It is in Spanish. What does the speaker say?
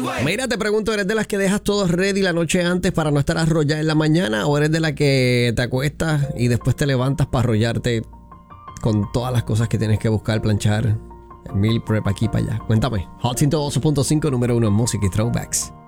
Mira, te pregunto, ¿eres de las que dejas todo ready la noche antes para no estar arrollada en la mañana? ¿O eres de la que te acuestas y después te levantas para arrollarte con todas las cosas que tienes que buscar, planchar, meal prep aquí para allá? Cuéntame. Hot 102.5, número 1 en música y throwbacks.